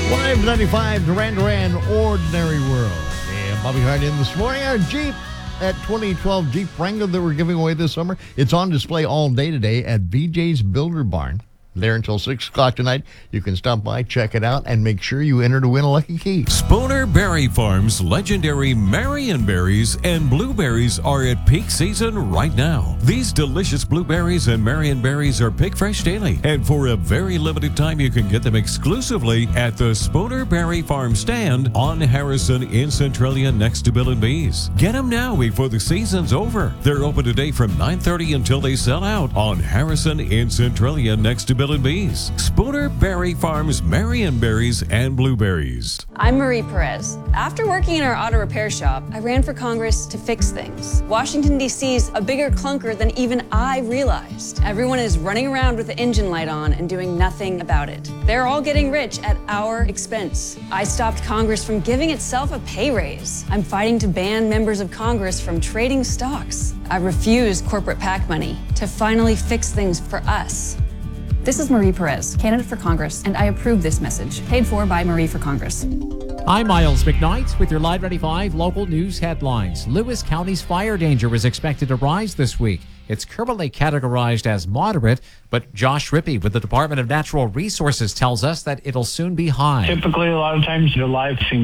595 Duran Duran, Ordinary World. And Bobby Hart in this morning. Our Jeep at 2012 Jeep Wrangler that we're giving away this summer. It's on display all day today at VJ's Builder Barn. There until 6 o'clock tonight. You can stop by, check it out, and make sure you enter to win a lucky key. Spooner Berry Farm's legendary Marion berries and blueberries are at peak season right now. These delicious blueberries and Marion berries are pick fresh daily, and for a very limited time you can get them exclusively at the Spooner Berry Farm stand on Harrison in Centralia next to Bill and Bees. Get them now before the season's over. They're open today from 9:30 until they sell out on Harrison in Centralia next to Bill and Bees. Spooner Berry Farms Marion berries and blueberries. I'm Marie Perez. After working in our auto repair shop, I ran for Congress to fix things. Washington, D.C.'s a bigger clunker than even I realized. Everyone is running around with the engine light on and doing nothing about it. They're all getting rich at our expense. I stopped Congress from giving itself a pay raise. I'm fighting to ban members of Congress from trading stocks. I refuse corporate PAC money to finally fix things for us. This is Marie Perez, candidate for Congress, and I approve this message. Paid for by Marie for Congress. I'm Miles McKnight with your Live 95 local news headlines. Lewis County's fire danger is expected to rise this week. It's currently categorized as moderate, but Josh Rippey with the Department of Natural Resources tells us that it'll soon be high. Typically, a lot of times the live seems